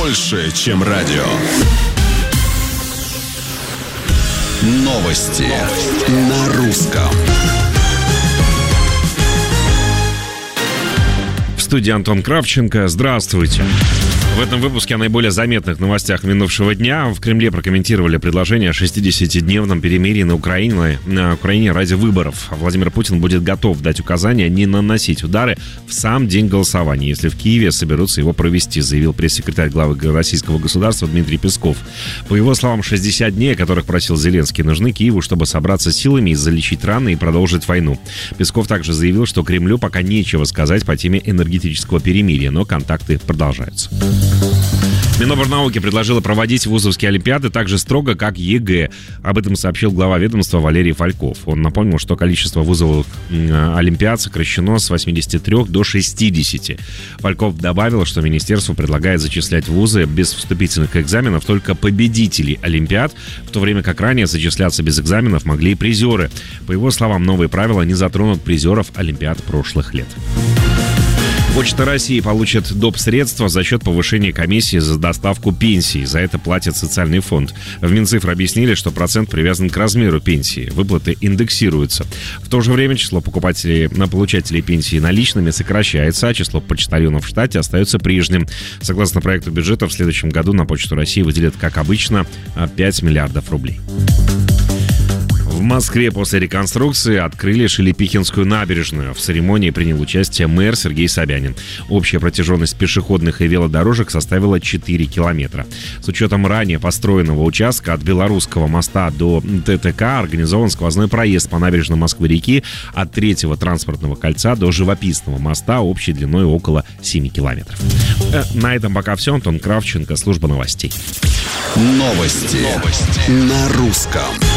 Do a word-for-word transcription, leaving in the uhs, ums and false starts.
больше, чем радио. Новости, Новости. На русском. В студии Антон Кравченко. Здравствуйте. В этом выпуске о наиболее заметных новостях минувшего дня. В Кремле прокомментировали предложение о шестидесятидневном перемирии на Украине, на Украине ради выборов. Владимир Путин будет готов дать указания не наносить удары в сам день голосования, если в Киеве соберутся его провести, заявил пресс-секретарь главы российского государства Дмитрий Песков. По его словам, шестьдесят дней, о которых просил Зеленский, нужны Киеву, чтобы собраться силами и залечить раны и продолжить войну. Песков также заявил, что Кремлю пока нечего сказать по теме энергетического перемирия, но контакты продолжаются. Миноборнауки предложила проводить вузовские олимпиады так же строго, как ЕГЭ. Об этом сообщил глава ведомства Валерий Фальков. Он напомнил, что количество вузовых олимпиад сокращено с восьмидесяти трёх до шестидесяти. Фальков добавил, что министерство предлагает зачислять в вузы без вступительных экзаменов только победителей олимпиад, в то время как ранее зачисляться без экзаменов могли и призеры. По его словам, новые правила не затронут призеров олимпиад прошлых лет. Почта России получит доп. Средства за счет повышения комиссии за доставку пенсии. За это платит социальный фонд. В Минцифры объяснили, что процент привязан к размеру пенсии. Выплаты индексируются. В то же время число покупателей, на получателей пенсии наличными сокращается, а число почтальонов в штате остается прежним. Согласно проекту бюджета, в следующем году на Почту России выделят, как обычно, пять миллиардов рублей. В Москве после реконструкции открыли Шелепихинскую набережную. В церемонии принял участие мэр Сергей Собянин. Общая протяженность пешеходных и велодорожек составила четыре километра. С учетом ранее построенного участка от Белорусского моста до ТТК организован сквозной проезд по набережной Москвы-реки от третьего транспортного кольца до Живописного моста общей длиной около семи километров. На этом пока все. Антон Кравченко, служба новостей. Новости, Новости. На русском.